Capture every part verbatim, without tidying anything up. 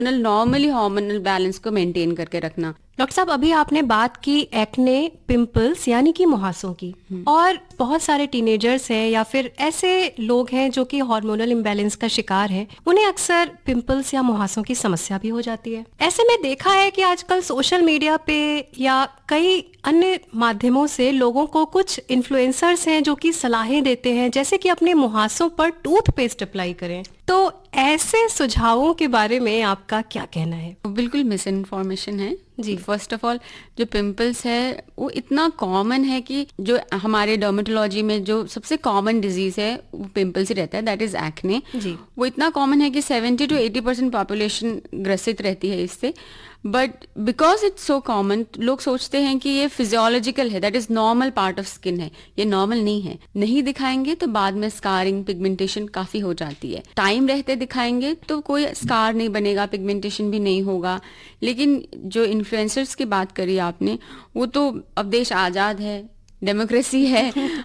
Normally hormonal balance को maintain करके रखना। डॉक्टर साहब, अभी आपने बात की एक्ने, पिंपल्स यानी कि मुहासों की, और बहुत सारे टीनेजर्स हैं या फिर ऐसे लोग हैं जो कि हार्मोनल इम्बैलेंस का शिकार हैं, उन्हें अक्सर पिंपल्स या मुहासों की समस्या भी हो जाती है। ऐसे में देखा है कि आजकल सोशल मीडिया पे या कई अन्य माध्यमों से लोगों को कुछ इन्फ्लुएंसर्स हैं जो कि सलाहें देते हैं जैसे कि अपने मुहासों पर टूथपेस्ट अप्लाई करें। तो ऐसे सुझावों के बारे में आपका क्या कहना है? बिल्कुल मिस इन्फॉर्मेशन है जी। फर्स्ट ऑफ ऑल जो पिंपल्स है वो इतना कॉमन है कि जो हमारे डर्मेटोलॉजी में जो सबसे कॉमन डिजीज है वो पिंपल्स ही रहता है, दैट इज एक्ने। जी। वो इतना कॉमन है कि seventy two eighty percent population ग्रसित रहती है इससे, but because it's so common लोग सोचते हैं कि ये फिजियोलॉजिकल है, that is normal part of skin है। ये नॉर्मल नहीं है। नहीं दिखाएंगे तो बाद में स्कारिंग, पिगमेंटेशन काफी हो जाती है। टाइम रहते दिखाएंगे तो कोई स्कार नहीं बनेगा, पिगमेंटेशन भी नहीं होगा। लेकिन जो इन्फ्लुएंसर्स की बात करी आपने, वो तो अब देश आजाद है, डेमोक्रेसी है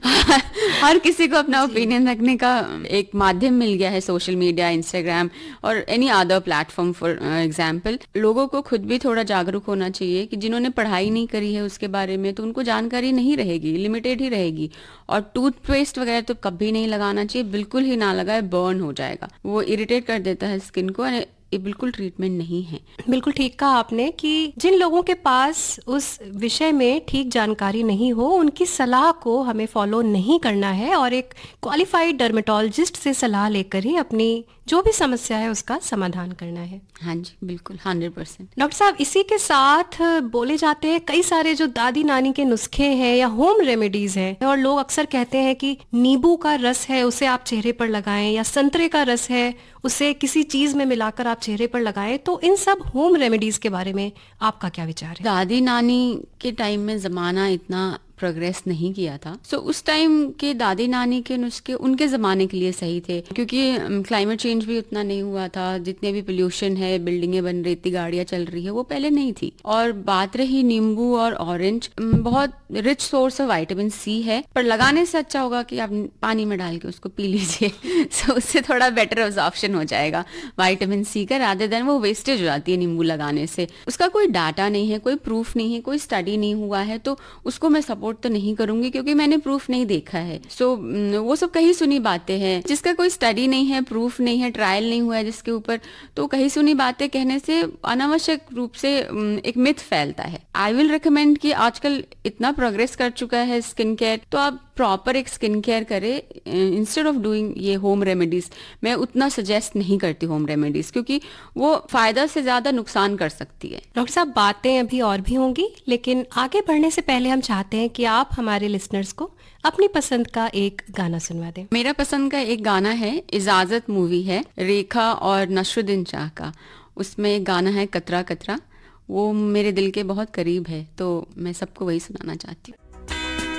हर किसी को अपना ओपिनियन रखने का एक माध्यम मिल गया है, सोशल मीडिया, इंस्टाग्राम और any other platform for example. लोगों को खुद भी थोड़ा जागरूक होना चाहिए कि जिन्होंने पढ़ाई नहीं करी है उसके बारे में, तो उनको जानकारी नहीं रहेगी, लिमिटेड ही रहेगी। और टूथपेस्ट वगैरह तो कभी नहीं लगाना चाहिए, बिल्कुल ही ना लगाए, बर्न हो जाएगा, वो इरिटेट कर देता है स्किन को। ये बिल्कुल ट्रीटमेंट नहीं है। बिल्कुल ठीक कहा आपने कि जिन लोगों के पास उस विषय में ठीक जानकारी नहीं हो, उनकी सलाह को हमें फॉलो नहीं करना है और एक क्वालिफाइड डर्मेटोलॉजिस्ट से सलाह लेकर ही अपनी जो भी समस्या है उसका समाधान करना है। हाँ जी, बिल्कुल हंड्रेड परसेंट। डॉक्टर साहब, इसी के साथ बोले जाते हैं कई सारे जो दादी नानी के नुस्खे हैं या होम रेमेडीज हैं, और लोग अक्सर कहते हैं कि नींबू का रस है उसे आप चेहरे पर लगाएं, या संतरे का रस है उसे किसी चीज में मिलाकर आप चेहरे पर लगाएं। तो इन सब होम रेमेडीज के बारे में आपका क्या विचार है? दादी नानी के टाइम में जमाना इतना प्रोग्रेस नहीं किया था, सो so, उस टाइम के दादी नानी के नुस्खे उनके जमाने के लिए सही थे, क्योंकि क्लाइमेट चेंज भी उतना नहीं हुआ था। जितने भी पोल्यूशन है, बिल्डिंगें बन रही थी, गाड़ियां चल रही है, वो पहले नहीं थी। और बात रही नींबू और ऑरेंज, बहुत rich source of vitamin C है, पर लगाने से अच्छा होगा कि आप पानी में डाल के उसको पी लीजिए सो so, उससे थोड़ा बेटर ऑब्जॉर्प्शन हो जाएगा विटामिन सी का, रादर देन वो वेस्टेज हो जाती है नींबू लगाने से। उसका कोई डाटा नहीं है, कोई प्रूफ नहीं है, कोई स्टडी नहीं हुआ है, तो उसको मैं सपोर्ट तो नहीं करूंगी क्योंकि मैंने प्रूफ नहीं देखा है। सो so, वो सब कहीं सुनी बातें हैं, जिसका कोई स्टडी नहीं है, प्रूफ नहीं है, ट्रायल नहीं हुआ है जिसके ऊपर, तो कहीं सुनी बातें कहने से अनावश्यक रूप से एक मिथ फैलता है। आई विल रिकमेंड कि आजकल इतना प्रोग्रेस कर चुका है स्किन केयर, तो आप प्रॉपर एक स्किन केयर करें इंस्टेड ऑफ डूइंग ये होम रेमेडीज। मैं उतना सजेस्ट नहीं करती होम रेमेडीज, क्योंकि वो फायदा से ज्यादा नुकसान कर सकती है। डॉक्टर साहब, बातें अभी और भी होंगी, लेकिन आगे बढ़ने से पहले हम चाहते हैं कि आप हमारे लिसनर्स को अपनी पसंद का एक गाना सुनवा दें। मेरा पसंद का एक गाना है, इजाजत मूवी है, रेखा और नसरुद्दीन शाह का। उसमें एक गाना है कतरा कतरा, वो मेरे दिल के बहुत करीब है, तो मैं सबको वही सुनाना चाहती हूँ।